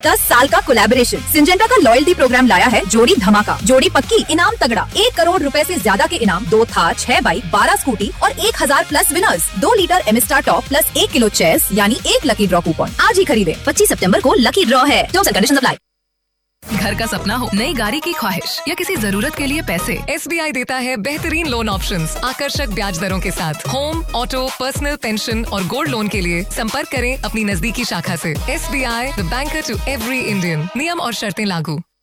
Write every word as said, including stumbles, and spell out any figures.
दस साल का कोलैबोरेशन। सिंजेंटा का लॉयल्टी प्रोग्राम लाया है जोड़ी धमाका, जोड़ी पक्की, इनाम तगड़ा। एक करोड़ रुपए से ज्यादा के इनाम, दो थार, छह बाइक, बारह स्कूटी और एक हजार प्लस विनर्स। दो लीटर एमिस्टार टॉप प्लस एक किलो चेस यानी एक लकी ड्रॉ कूपन। आज ही खरीदे। पच्चीस सितंबर को लकी ड्रॉ है। Terms and conditions apply. घर का सपना हो, नई गाड़ी की ख्वाहिश या किसी जरूरत के लिए पैसे, एस बी आई देता है बेहतरीन लोन ऑप्शंस, आकर्षक ब्याज दरों के साथ। होम, ऑटो, पर्सनल, पेंशन और गोल्ड लोन के लिए संपर्क करें अपनी नजदीकी शाखा से। S B I, the banker to every Indian. नियम और शर्तें लागू।